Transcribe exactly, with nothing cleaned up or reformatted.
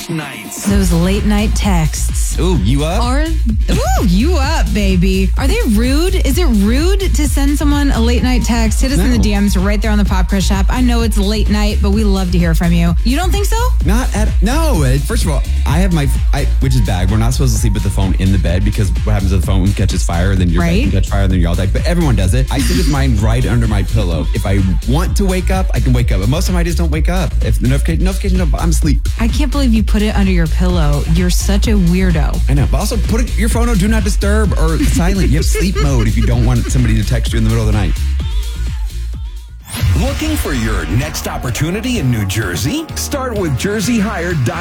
late nights. Those late night texts. Ooh, you up? Are, ooh, you up, baby. Are they rude? Is it rude to send someone a late night text? Hit us No. in the D Ms right there on the Pop Crush app. I know it's late night, but we love to hear from you. You don't think so? Not at no. uh, First of all, I have my, I, which is bad. We're not supposed to sleep with the phone in the bed because what happens if the phone catches fire, then your Right. bed can catch fire, then you're all dead. But everyone does it. I sleep with mine right under my pillow. If I want to wake up, I can wake up. But most of the time, I just don't wake up. If the notification, notification, no, I'm asleep. I can't believe you put it under your pillow. You're such a weirdo. I know. But also, put it, your phone on Do Not Disturb or silent. You have sleep mode if you don't want somebody to text you in the middle of the night. Looking for your next opportunity in New Jersey? Start with Jersey Hired.